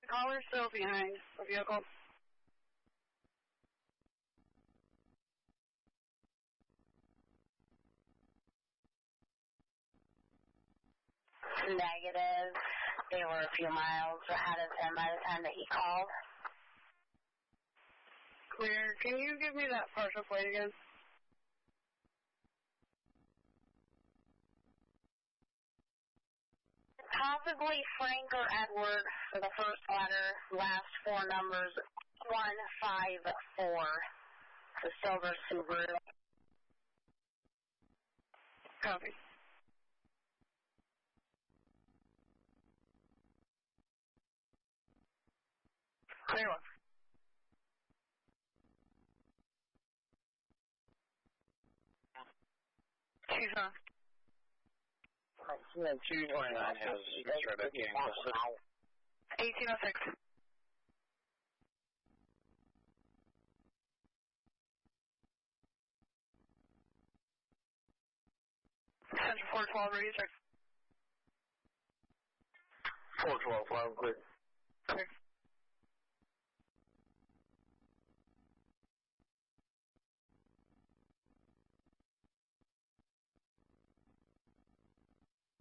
Caller still behind the vehicle. Negative. They were a few miles ahead of him by the time that he called. Clear. Can you give me that partial plate again? Possibly Frank or Edward for the first letter, last four numbers, 154. The silver Subaru. Copy. Clear one. She's on. 229 has started getting listed. 1806. Central 412, ready to check. 412, loud, clear. Clear.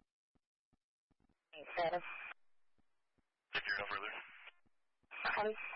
Seven. Take care, no further. Copy.